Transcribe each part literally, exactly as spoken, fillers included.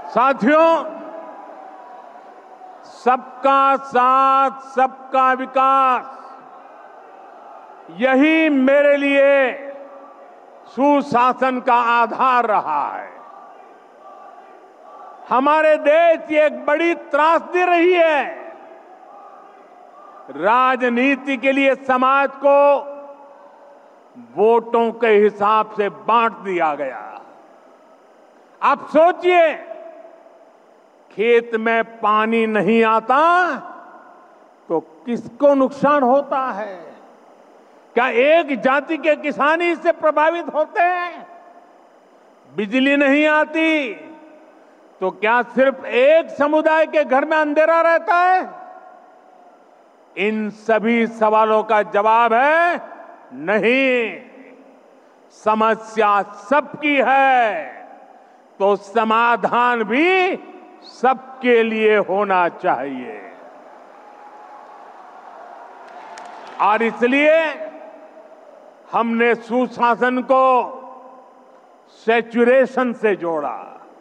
साथियों, सबका साथ, सबका विकास, यही मेरे लिए सुशासन का आधार रहा है। हमारे देश की एक बड़ी त्रासदी रही है, राजनीति के लिए समाज को वोटों के हिसाब से बांट दिया गया। आप सोचिए, खेत में पानी नहीं आता तो किसको नुकसान होता है? क्या एक जाति के किसान ही इससे प्रभावित होते हैं? बिजली नहीं आती तो क्या सिर्फ एक समुदाय के घर में अंधेरा रहता है? इन सभी सवालों का जवाब है नहीं। समस्या सबकी है तो समाधान भी सबके लिए होना चाहिए। और इसलिए हमने सुशासन को सैचुरेशन से जोड़ा।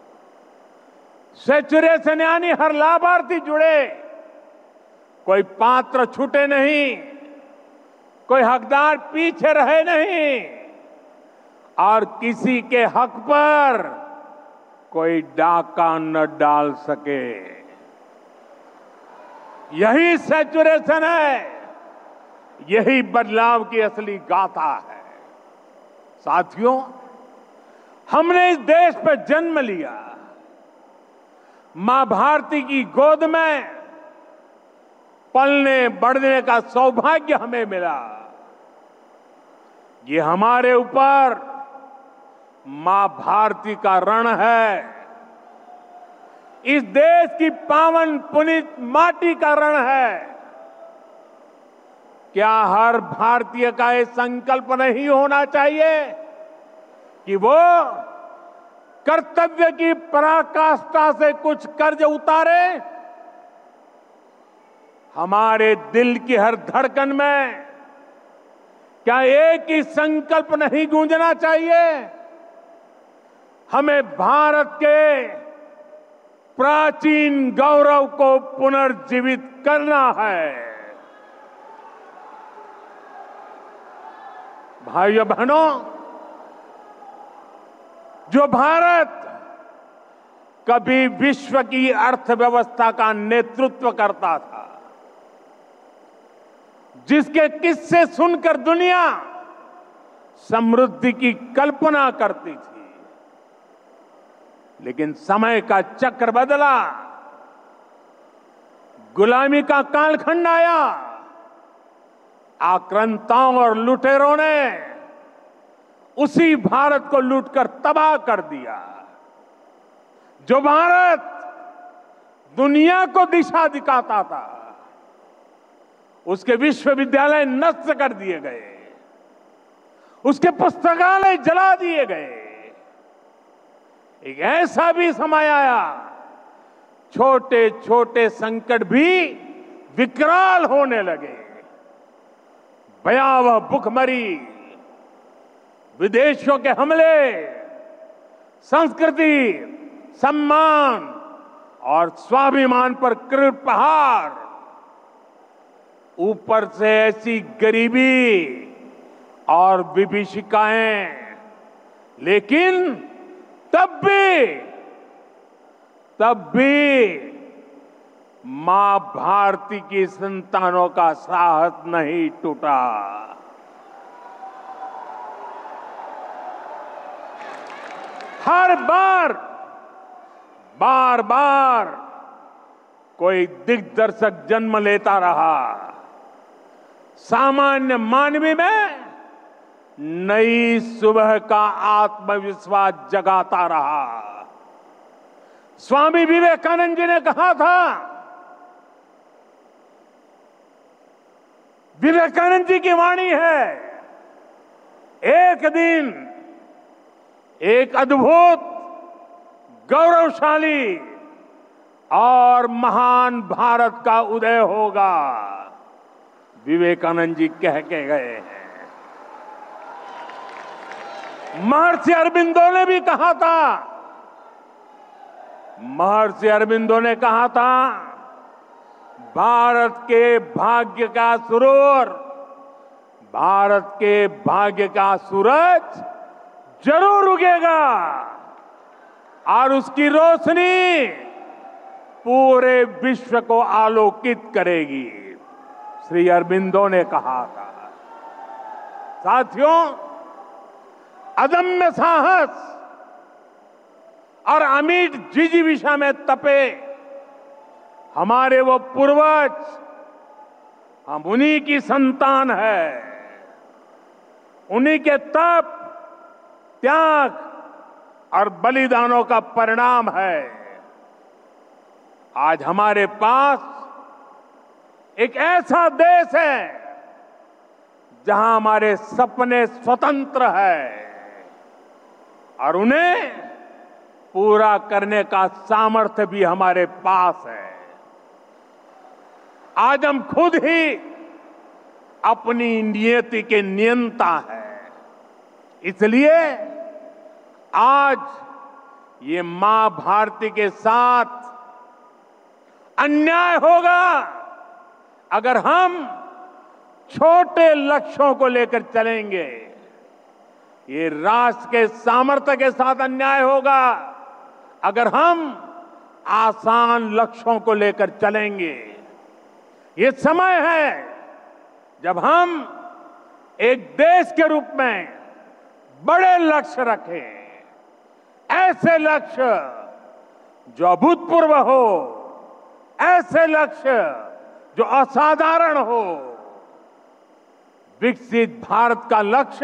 सैचुरेशन यानी हर लाभार्थी जुड़े, कोई पात्र छूटे नहीं, कोई हकदार पीछे रहे नहीं और किसी के हक पर कोई डाका न डाल सके। यही सैचुरेशन है, यही बदलाव की असली गाथा है। साथियों, हमने इस देश पर जन्म लिया, मां भारती की गोद में पलने बढ़ने का सौभाग्य हमें मिला। ये हमारे ऊपर मां भारती का ऋण है, इस देश की पावन पुनीत माटी का ऋण है। क्या हर भारतीय का ये संकल्प नहीं होना चाहिए कि वो कर्तव्य की पराकाष्ठा से कुछ कर्ज उतारे? हमारे दिल की हर धड़कन में क्या एक ही संकल्प नहीं गूंजना चाहिए? हमें भारत के प्राचीन गौरव को पुनर्जीवित करना है। भाइयों बहनों, जो भारत कभी विश्व की अर्थव्यवस्था का नेतृत्व करता था, जिसके किस्से सुनकर दुनिया समृद्धि की कल्पना करती थी, लेकिन समय का चक्र बदला, गुलामी का कालखंड आया, आक्रांताओं और लुटेरों ने उसी भारत को लूटकर तबाह कर दिया। जो भारत दुनिया को दिशा दिखाता था, उसके विश्वविद्यालय नष्ट कर दिए गए, उसके पुस्तकालय जला दिए गए। एक ऐसा भी समय आया, छोटे छोटे संकट भी विकराल होने लगे। भयावह भूखमरी, विदेशियों के हमले, संस्कृति, सम्मान और स्वाभिमान पर क्रूर प्रहार, ऊपर से ऐसी गरीबी और विभीषिकाएं। लेकिन तब भी तब भी मां भारती की संतानों का साहस नहीं टूटा। हर बार बार बार कोई दिग्दर्शक जन्म लेता रहा, सामान्य मानवी में नई सुबह का आत्मविश्वास जगाता रहा। स्वामी विवेकानंद जी ने कहा था, विवेकानंद जी की वाणी है, एक दिन एक अद्भुत, गौरवशाली और महान भारत का उदय होगा। विवेकानंद जी कह के गए हैं। महर्षि अरबिंदो ने भी कहा था, महर्षि अरबिंदो ने कहा था, भारत के भाग्य का सुरूर, भारत के भाग्य का सूरज जरूर उगेगा और उसकी रोशनी पूरे विश्व को आलोकित करेगी, श्री अरबिंदो ने कहा था। साथियों, अदम्य साहस और अमिट जिजीविषा में तपे हमारे वो पूर्वज, हम उन्हीं की संतान है। उन्हीं के तप, त्याग और बलिदानों का परिणाम है आज हमारे पास एक ऐसा देश है जहां हमारे सपने स्वतंत्र है और उन्हें पूरा करने का सामर्थ्य भी हमारे पास है। आज हम खुद ही अपनी नियति के नियंता है। इसलिए आज ये मां भारती के साथ अन्याय होगा अगर हम छोटे लक्ष्यों को लेकर चलेंगे। ये राष्ट्र के सामर्थ्य के साथ अन्याय होगा अगर हम आसान लक्ष्यों को लेकर चलेंगे। ये समय है जब हम एक देश के रूप में बड़े लक्ष्य रखें, ऐसे लक्ष्य जो अभूतपूर्व हो, ऐसे लक्ष्य जो असाधारण हो। विकसित भारत का लक्ष्य,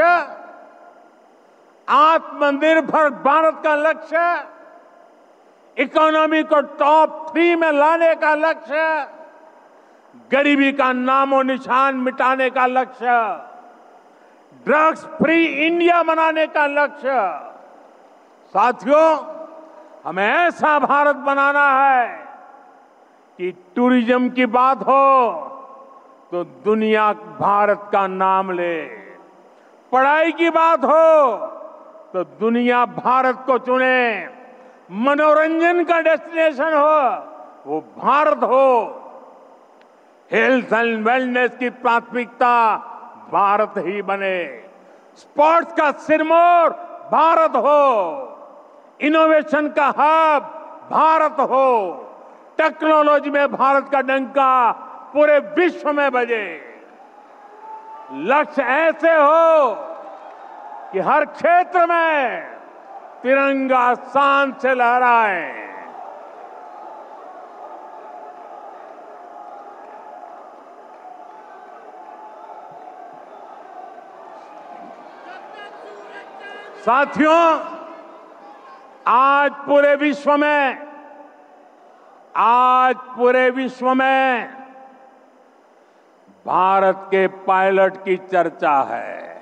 आत्मनिर्भर भारत का लक्ष्य, इकोनॉमी को टॉप थ्री में लाने का लक्ष्य, गरीबी का नामो निशान मिटाने का लक्ष्य, ड्रग्स फ्री इंडिया बनाने का लक्ष्य। साथियों, हमें ऐसा भारत बनाना है कि टूरिज्म की बात हो तो दुनिया भारत का नाम ले, पढ़ाई की बात हो तो दुनिया भारत को चुने, मनोरंजन का डेस्टिनेशन हो वो भारत हो, हेल्थ एंड वेलनेस की प्राथमिकता भारत ही बने, स्पोर्ट्स का सिरमौर भारत हो, इनोवेशन का हब भारत हो, टेक्नोलॉजी में भारत का डंका पूरे विश्व में बजे। लक्ष्य ऐसे हो कि हर क्षेत्र में तिरंगा शान से लहराए। साथियों, आज पूरे विश्व में आज पूरे विश्व में भारत के पायलट की चर्चा है।